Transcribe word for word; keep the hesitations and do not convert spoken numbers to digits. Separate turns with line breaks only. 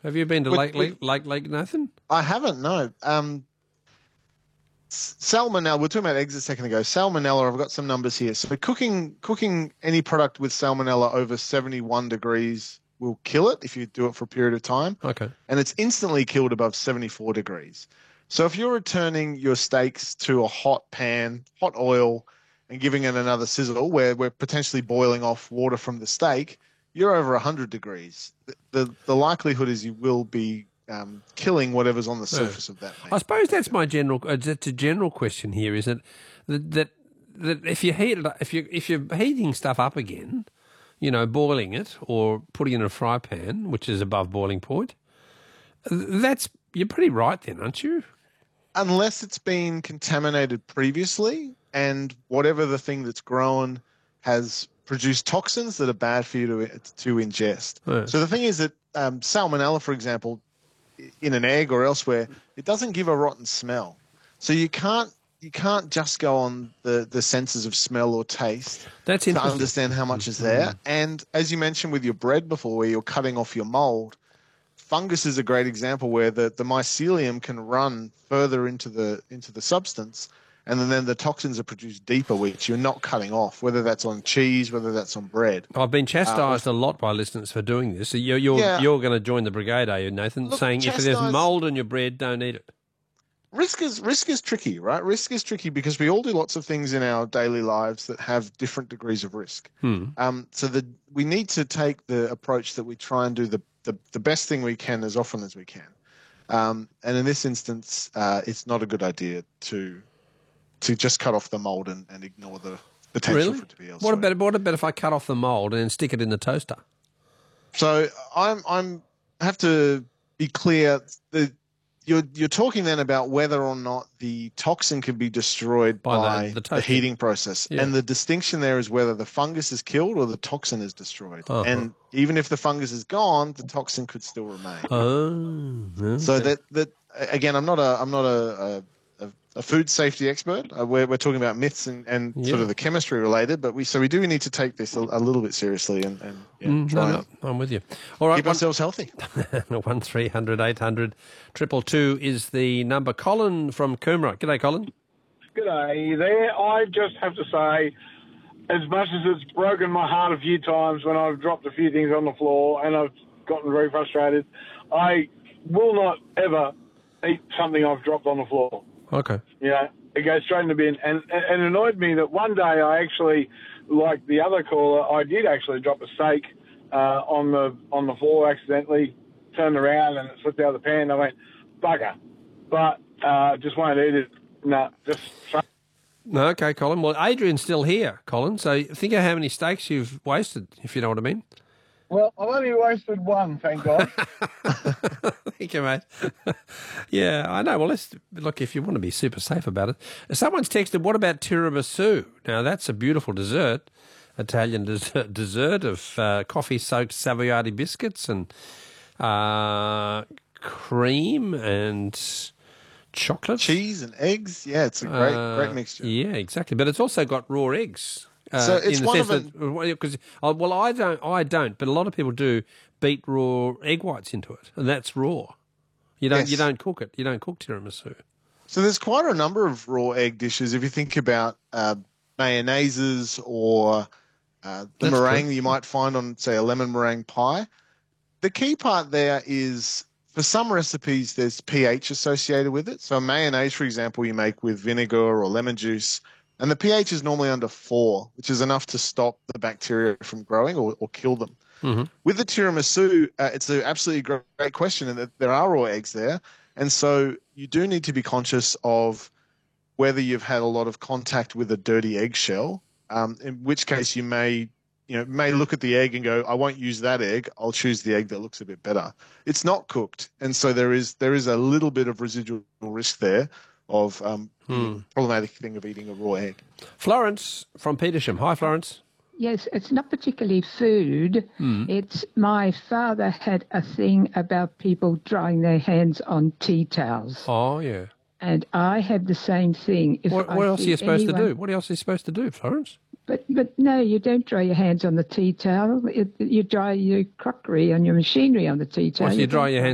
Have you been to
With-
Lake,
with-
Lake, Lake, Lake Nathan?
I haven't, no. Um, s- salmonella, we were talking about eggs a second ago. Salmonella, I've got some numbers here. So cooking cooking any product with salmonella over seventy-one degrees will kill it if you do it for a period of time.
Okay.
And it's instantly killed above seventy-four degrees. So if you're returning your steaks to a hot pan, hot oil, and giving it another sizzle where we're potentially boiling off water from the steak, you're over one hundred degrees. The, the, the likelihood is you will be um, killing whatever's on the surface of that meat.
I suppose that's my general. Uh, it's a general question here, is it? That that, that if you heat it, up- if you if you're heating stuff up again, you know, boiling it or putting it in a fry pan, which is above boiling point, that's you're pretty right then, aren't you?
Unless it's been contaminated previously and whatever the thing that's grown has produced toxins that are bad for you to to ingest.
Yeah.
So the thing is that um, salmonella, for example, in an egg or elsewhere, it doesn't give a rotten smell. So you can't you can't just go on the, the senses of smell or taste
That's
to
interesting.
understand how much is there. And as you mentioned with your bread before, where you're cutting off your mold, fungus is a great example where the, the mycelium can run further into the into the substance, and then, then the toxins are produced deeper, which you're not cutting off, whether that's on cheese, whether that's on bread.
I've been chastised a lot by listeners for doing this. So you're you're,
Yeah.
you're going to join the brigade, are you, Nathan?
Look,
saying if there's
chastise-
mould in your bread, don't eat it.
Risk is risk is tricky, right? Risk is tricky because we all do lots of things in our daily lives that have different degrees of risk.
Hmm.
Um, so the we need to take the approach that we try and do the the, the best thing we can as often as we can. Um, and in this instance, uh, it's not a good idea to to just cut off the mold and, and ignore the potential
Really?
for it to be elsewhere.
What about what about if I cut off the mould and then stick it in the toaster?
So I'm I'm I have to be clear. The you're you're talking then about whether or not the toxin can be destroyed
By the-
by,
the
the,
toasting.
heating process,
Yeah.
and the distinction there is whether the fungus is killed or the toxin is destroyed.
Uh-huh.
And even if the fungus is gone, the toxin could still remain.
Oh,
So
okay.
that that again, I'm not a I'm not a a, a food safety expert. Uh, we're we're talking about myths and, and
Yeah.
sort of the chemistry related, but we so we do need to take this a, a little bit seriously and, and yeah,
Mm,
try
no,
and
no, I'm with you. All right,
keep
one,
ourselves healthy.
one three hundred eight hundred triple two is the number. Colin from Coomera. G'day, Colin.
G'day there. I just have to say, as much as it's broken my heart a few times when I've dropped a few things on the floor and I've gotten very frustrated, I will not ever eat something I've dropped on the floor.
Okay.
You know, it goes straight in the bin. And, and and it annoyed me that one day I actually, like the other caller, I did actually drop a steak uh, on the on the floor accidentally, turned around and it slipped out of the pan. I went, bugger. But uh, just won't eat it. No, just...
No, okay, Colin. Well, Adrian's still here, Colin. So think of how many steaks you've wasted, if you know what I mean.
Well, I've only wasted one, thank God.
Thank you, mate. Yeah, I know. Well, let's look, if you want to be super safe about it. Someone's texted, what about tiramisu? Now, that's a beautiful dessert, Italian dessert, dessert of uh, coffee-soaked Savoiardi biscuits and uh, cream and chocolate.
Cheese and eggs. Yeah, it's a great
Uh,
great mixture.
Yeah, exactly. But it's also got raw eggs. Uh,
So it's
in the
one
sense
of
that, because well, I don't, I don't, but a lot of people do beat raw egg whites into it, and that's raw. You don't,
Yes.
you don't cook it. You don't cook tiramisu.
So there's quite a number of raw egg dishes. If you think about uh, mayonnaises or uh, the
That's
meringue
true.
that you might find on, say, a lemon meringue pie, the key part there is for some recipes there's pH associated with it. So a mayonnaise, for example, you make with vinegar or lemon juice, and the pH is normally under four, which is enough to stop the bacteria from growing or, or kill them.
Mm-hmm.
With the tiramisu, uh, it's an absolutely great, great question, and that there are raw eggs there, and so you do need to be conscious of whether you've had a lot of contact with a dirty eggshell. Um, in which case, you may, you know, may look at the egg and go, "I won't use that egg. I'll choose the egg that looks a bit better." It's not cooked, and so there is there is a little bit of residual risk there of um,
Hmm.
the problematic thing of eating a raw egg.
Florence from Petersham. Hi, Florence.
Yes, it's not particularly food.
Mm.
It's my father had a thing about people drying their hands on tea towels.
Oh, yeah.
And I have the same thing. If
What,
I
what else are
see
you supposed to
anyone-
do? What else are you supposed to do, Florence?
But but no, you don't dry your hands on the tea towel. It, you dry your crockery and your machinery on the tea towel.
Well, so you dry
don't
your hands